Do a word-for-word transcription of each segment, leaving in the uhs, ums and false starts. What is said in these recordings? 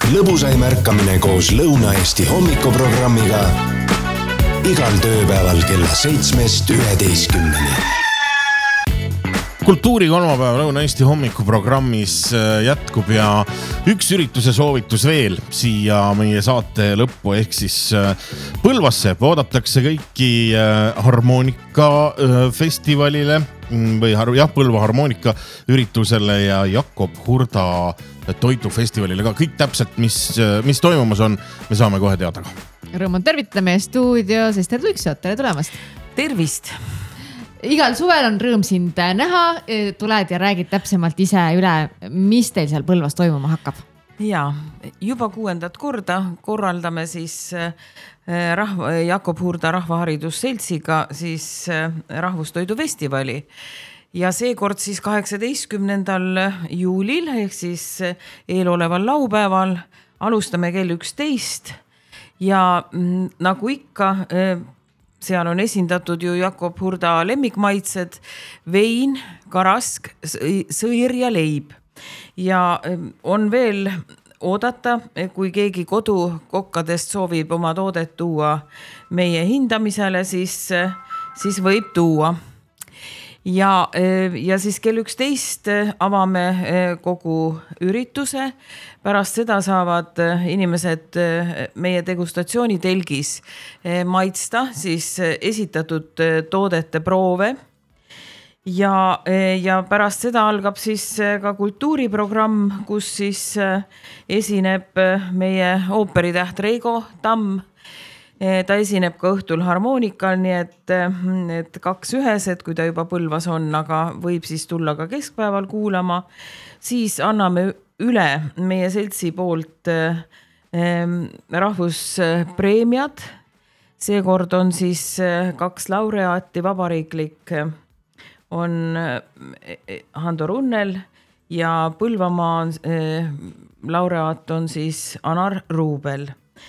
lõbusaim ärkamine koos Lõuna-Eesti hommikuprogrammiga igal tööpäeval kella seitsmest üheteistkümneni. Kultuuri kolmapäev Lõuna-Eesti hommikuprogrammis jätkub ja üks ürituse soovitus veel siia meie saate lõppu ehk siis Põlvasse oodatakse kõiki harmoonika festivalile või jah, Põlva harmoonika üritusele ja Jakob Hurda toidufestivalile ka. Kõik täpselt, mis, mis toimumas on, me saame kohe teada. Rõõm on tervitame stuudios Ester Luiksoot, tere tulemast. Tervist. Igal suvel on rõõm sind näha, tuled ja räägid täpsemalt ise üle, mis teil seal Põlvas toimuma hakkab. Ja, juba kuuendat korda korraldame siis rahva, Jakob Hurda rahvaharidusseltsiga siis rahvustoidufestivali. Ja seekord siis kaheksateistkümnendal juulil ehk siis eeloleval laupäeval alustame kell üksteist ja nagu ikka seal on esindatud ju Jakob Hurda lemmikmaitsed, vein, karask, sõir ja leib. Ja on veel oodata, kui keegi kodukokkadest soovib oma toodet tuua meie hindamisele, siis, siis võib tuua. Ja, ja siis kell üksteist avame kogu ürituse. Pärast seda saavad inimesed meie degustatsioonitelgis maitsta siis esitatud toodete proove. Ja, ja pärast seda algab siis ka kultuuriprogramm, kus siis esineb meie ooperitäht Reigo Tamm. Ta esineb ka õhtul harmoonikal, nii et, et kaks ühes, et kui ta juba Põlvas on, aga võib siis tulla ka keskpäeval kuulama. Siis anname üle meie seltsi poolt rahvuspreemiad. Seekord on siis kaks laureaati, vabariiklik on Hando Runnel ja Põlvamaa laureaat on siis Anar Ruubel.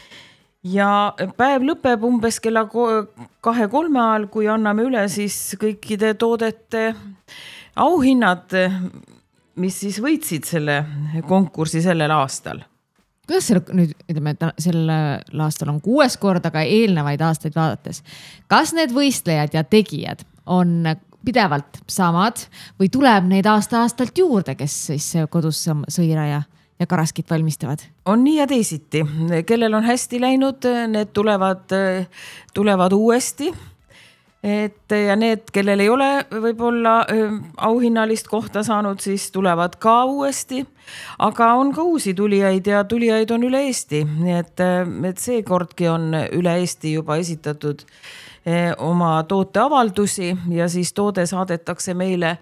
Ja päev lõpeb umbes kella kahe kolme ajal, kui anname üle siis kõikide toodete auhinnad, mis siis võitsid selle konkursi sellel aastal. Kuidas see nüüd, ütleme, sellel aastal on kuues kord, aga eelnevaid aastaid vaadates? Kas need võistlejad ja tegijad on pidevalt samad või tuleb neid aasta-aastalt juurde, kes siis kodus sõira ja ja karaskit valmistavad? On nii ja teisiti. Kellel on hästi läinud, need tulevad, tulevad uuesti. Et, ja need, kellel ei ole võib-olla auhinnalist kohta saanud, siis tulevad ka uuesti. Aga on ka uusi tulijaid ja tulijaid on üle Eesti. Nii et, et see kordki on üle Eesti juba esitatud oma tooteavaldusi ja siis toode saadetakse meile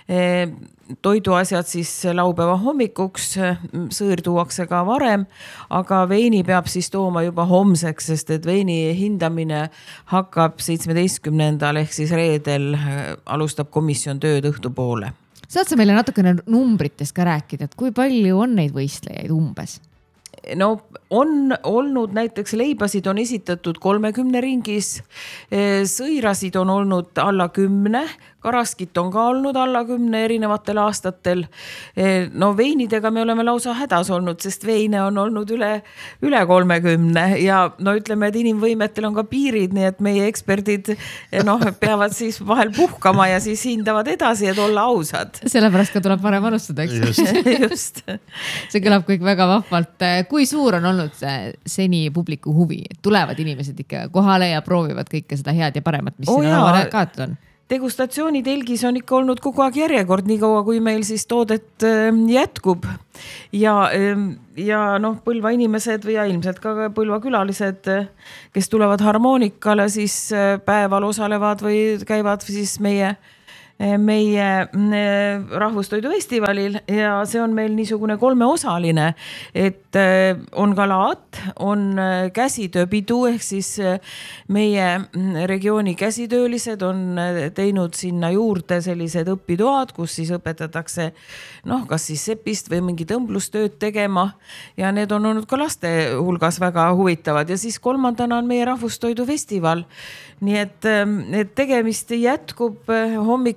toiduasjad siis laupäeva hommikuks, sõõr tuuakse ka varem, aga veini peab siis tooma juba homseks, sest et veini hindamine hakkab seitsmeteistkümnendal ehk siis reedel alustab komisjon tööd õhtu poole. Saad sa meile natukene numbritest ka rääkida, et kui palju on neid võistlejaid umbes? No on olnud näiteks leibasid on esitatud kolmekümne ringis, sõirasid on olnud alla kümne, karaskit on ka olnud alla kümne erinevatel aastatel. No veinidega me oleme lausa hädas olnud, sest veine on olnud üle, üle kolmekümne ja no ütleme, et inimvõimetel on ka piirid, nii et meie eksperdid no, peavad siis vahel puhkama ja siis hindavad edasi, et olla ausad. Sellepärast ka tuleb varem alustada, eks? Just. Just. See kõlab kõik väga vahvalt. Kui suur on olnud seni publiku huvi? Tulevad inimesed ikka kohale ja proovivad kõike seda head ja paremat, mis oh, siin kaetud on? Degustatsioonitelgis on ikka olnud kogu aeg järjekord, nii kaua kui meil siis toodet jätkub. Ja, ja noh, Põlva inimesed või ja ilmselt ka Põlva külalised, kes tulevad harmoonikale, siis päeval osalevad või käivad siis meie meie rahvustoidufestivalil ja see on meil niisugune kolmeosaline, et on ka laat, on käsitööpidu ehk siis meie regiooni käsitöölised on teinud sinna juurde sellised õpitoad, kus siis õpetatakse noh, kas siis sepist või mingi tõmblustööd tegema ja need on olnud ka laste hulgas väga huvitavad ja siis kolmandana on meie rahvustoidufestival. Nii et, et tegemist jätkub hommikul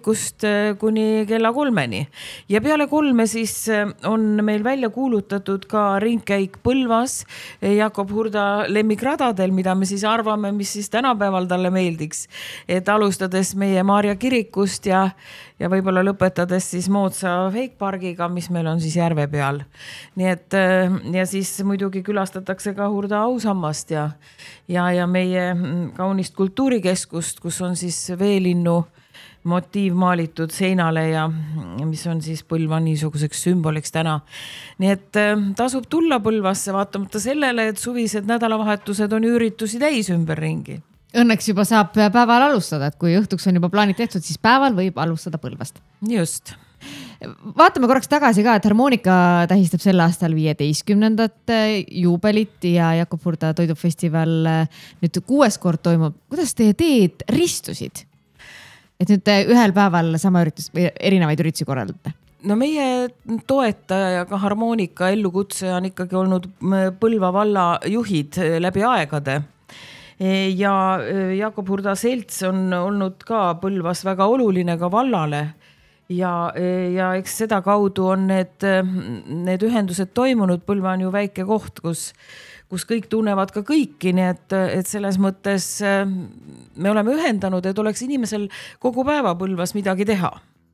hommikust kuni kella kolmeni ja peale kolme siis on meil välja kuulutatud ka ringkäik Põlvas Jakob Hurda lemmikradadel, mida me siis arvame, mis siis tänapäeval talle meeldiks, et alustades meie Maarja kirikust ja ja võib-olla lõpetades siis moodsa veikpargiga, mis meil on siis järve peal. Nii et ja siis muidugi külastatakse ka Hurda ausammast ja, ja, ja meie kaunist kultuurikeskust, kus on siis veelinnu motiiv maalitud seinale ja mis on siis Põlva niisuguseks sümboliks täna. Nii et tasub tulla Põlvasse vaatamata sellele, et suvised nädalavahetused on üritusi täis ümberringi. Õnneks juba saab päeval alustada, et kui õhtuks on juba plaanid tehtud, siis päeval võib alustada Põlvast. Just. Vaatame korraks tagasi ka, et Harmonika tähistab sel aastal viieteistkümnendat juubelit ja Jakob Hurda toidufestival nüüd kuues kord toimub. Kuidas teie teed ristusid? Et nüüd ühel päeval sama üritus, erinevaid üritusi korraldate? No meie toetaja ja ka Harmonika ellukutse on ikkagi olnud Põlva valla juhid läbi aegade. Ja Jakob Hurda selts on olnud ka Põlvas väga oluline ka vallale ja, ja eks seda kaudu on need, need ühendused toimunud. Põlva on ju väike koht, kus, kus kõik tunnevad ka kõiki, nii et, et selles mõttes me oleme ühendanud, et oleks inimesel kogu päeva Põlvas midagi teha.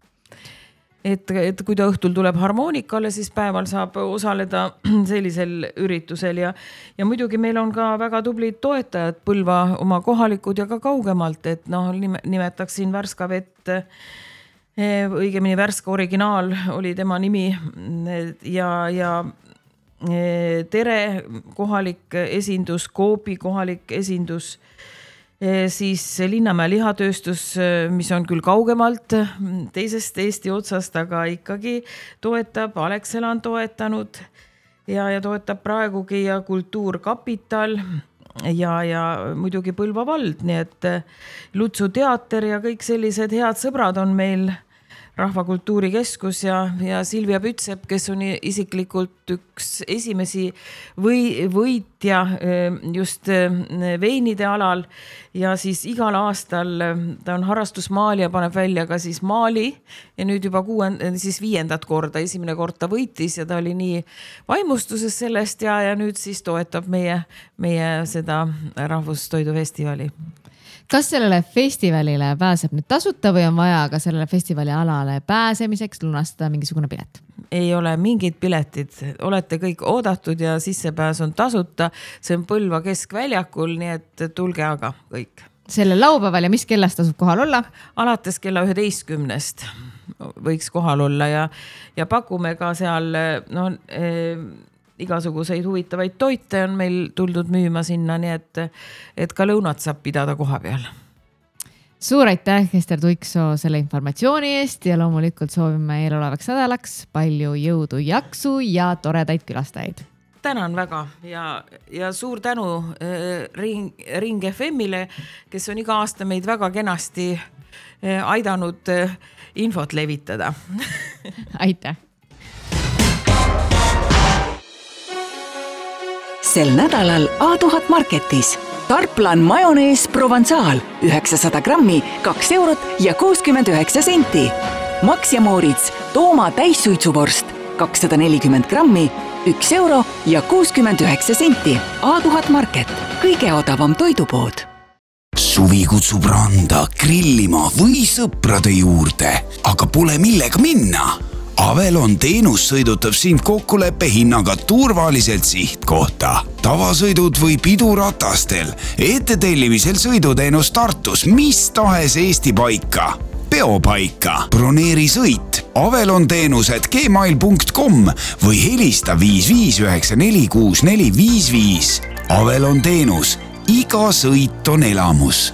Et, et kui ta õhtul tuleb Harmonikale, siis päeval saab osaleda sellisel üritusel ja, ja muidugi meil on ka väga tublid toetajad Põlva oma kohalikud ja ka kaugemalt, et noh, nimetaksin Värska vett, õigemini Värska originaal oli tema nimi ja, ja Tere kohalik esindus, Koobi kohalik esindus, siis Linnamäe lihatööstus, mis on küll kaugemalt teisest Eesti otsast, aga ikkagi toetab, Alexela on toetanud ja, ja toetab praegugi ja Kultuurkapital ja, ja muidugi Põlva vald, nii et Lutsu teater ja kõik sellised head sõbrad on meil, Rahvakultuurikeskus ja, ja Silvia Pütsep, kes on isiklikult üks esimesi või, võitja just veinide alal ja siis igal aastal ta on harrastusmaali ja paneb välja ka siis maali ja nüüd juba kuuen, siis viiendat korda, esimene kord ta võitis ja ta oli nii vaimustuses sellest ja, ja nüüd siis toetab meie, meie seda rahvustoidufestivali. Kas sellele festivalile pääseb nüüd tasuta või on vaja ka sellele festivali alale pääsemiseks lunastada mingisugune pilet? Ei ole mingid piletid, olete kõik oodatud ja sissepääs on tasuta. See on Põlva keskväljakul, nii et tulge aga kõik. Selle laupäeval ja mis kellast tasub kohal olla? Alates kella üheteistkümnest võiks kohal olla ja, ja pakume ka seal no, eh, igasuguseid huvitavaid toite on meil tuldud müüma sinna, nii et, et ka lõunat saab pidada koha peal. Suur aitäh, Ester Tuiksoo selle informatsiooni eest ja loomulikult soovime eelolevaks nädalaks palju jõudu, jaksu ja toredaid külastajaid. Tänan väga ja, ja suur tänu äh, Ring, Ring F M-ile, kes on iga aasta meid väga kenasti äh, aidanud äh, infot levitada. Aitäh! Sel nädalal A tuhat Marketis. Tarplan majonees Provençal üheksasada grammi, kaks eurot ja kuuskümmend üheksa senti. Max ja Moritz Tooma täissuitsuvorst kakssada nelikümmend grammi, üks euro ja kuuskümmend üheksa senti. A tuhat Market, kõige odavam toidupood. Suvi kutsub randa, grillima või sõprade juurde, aga pole millega minna. Avelon teenus sõidutab sind kokkuleppe hinnaga turvaliselt sihtkohta. Tavasõidud või piduratastel, ette tellimisel sõiduteenus Tartus, mis tahes Eesti paika. Peopaika, broneeri sõit, Avelon teenused gmail punkt com või helista viis viis üheksa neli kuus neli viis viis. Avelon teenus, iga sõit on elamus.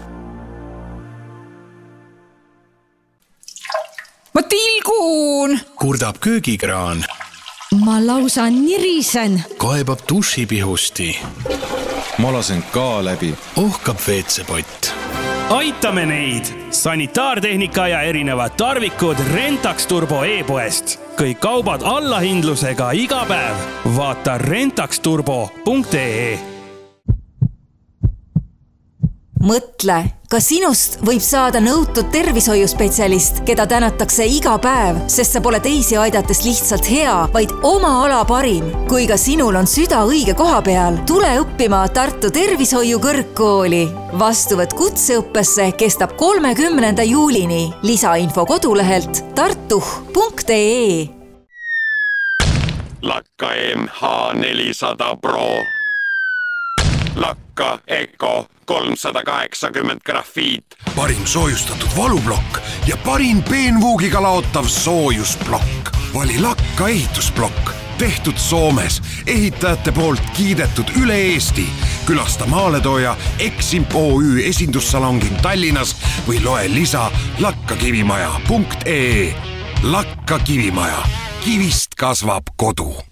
Ma tilgun! Kurdab köögikraan. Ma lausa nirisen. Kaebab dušipihusti. Ma lasen ka läbi. Ohkab veetsepott. Aitame neid! Sanitaartehnika ja erinevad tarvikud Rentax Turbo e-poest. Kõik kaubad allahindlusega iga päev. Vaata rentax turbo punkt ee. mõtle, ka sinust võib saada nõutud tervishoiuspetsialist, keda tänatakse iga päev, sest sa pole teisi aidates lihtsalt hea, vaid oma ala parim. Kui ka sinul on süda õige koha peal, tule õppima Tartu Tervishoiu Kõrgkooli. Vastuvõtt kutseõppesse kestab kolmekümnenda juulini. Lisainfo kodulehelt tartuh punkt ee. Lakka M H nelisada Pro. Lakka Eco kolmsada kaheksakümmend grafiit. Parim soojustatud valublokk ja parim peenvuugiga laotav soojusblokk. Vali Lakka ehitusblokk. Tehtud Soomes, ehitajate poolt kiidetud üle Eesti. Külasta maaletooja Eximp O Ü esindussalongin Tallinnas või loe lisa lakkakivimaja punkt ee. Lakka Kivimaja. Kivist kasvab kodu.